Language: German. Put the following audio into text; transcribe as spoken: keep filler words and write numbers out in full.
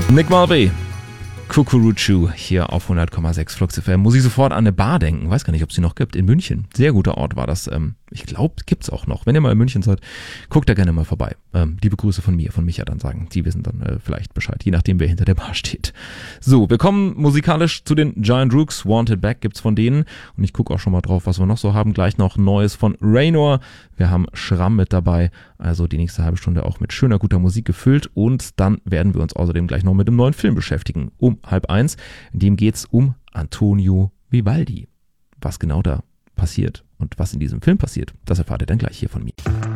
Nick Mulvey, Kukuruchu hier auf hundert Komma sechs Flux F M. Muss ich sofort an eine Bar denken. Weiß gar nicht, ob es sie noch gibt. In München. Sehr guter Ort war das. Ähm, ich glaube, gibt's auch noch. Wenn ihr mal in München seid, guckt da gerne mal vorbei. Ähm, liebe Grüße von mir, von Micha dann sagen. Die wissen dann äh, vielleicht Bescheid, je nachdem, wer hinter der Bar steht. So, wir kommen musikalisch zu den Giant Rooks. Wanted Back gibt's von denen. Und ich gucke auch schon mal drauf, was wir noch so haben. Gleich noch Neues von Raynor. Wir haben Schramm mit dabei. Also die nächste halbe Stunde auch mit schöner, guter Musik gefüllt. Und dann werden wir uns außerdem gleich noch mit dem neuen Film beschäftigen. Um halb eins. In dem geht's um Antonio Vivaldi. Was genau da passiert und was in diesem Film passiert, das erfahrt ihr dann gleich hier von mir.